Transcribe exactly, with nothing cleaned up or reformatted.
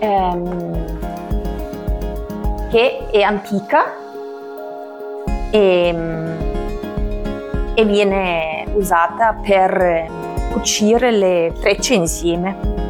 ehm, che è antica e, e viene usata per cucire le trecce insieme.